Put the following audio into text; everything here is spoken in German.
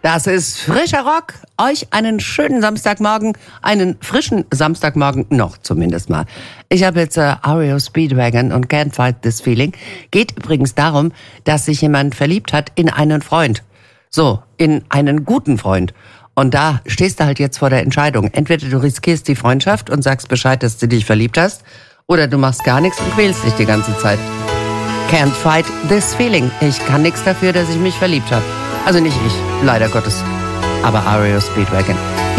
Das ist frischer Rock. Euch einen schönen Samstagmorgen, einen frischen Samstagmorgen noch zumindest mal. Ich habe jetzt REO Speedwagon und Can't Fight This Feeling. Geht übrigens darum, dass sich jemand verliebt hat in einen Freund. So, in einen guten Freund. Und da stehst du halt jetzt vor der Entscheidung. Entweder du riskierst die Freundschaft und sagst Bescheid, dass du dich verliebt hast, oder du machst gar nichts und quälst dich die ganze Zeit. Can't Fight This Feeling. Ich kann nichts dafür, dass ich mich verliebt habe. Also nicht ich, leider Gottes. Aber REO Speedwagon.